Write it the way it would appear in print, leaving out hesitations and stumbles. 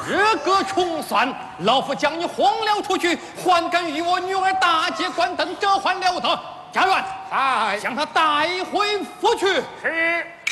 日隔重算，老夫将你轰了出去，还敢与我女儿大街关灯，这还了得！家园， 哎， 将他带回府去。 是。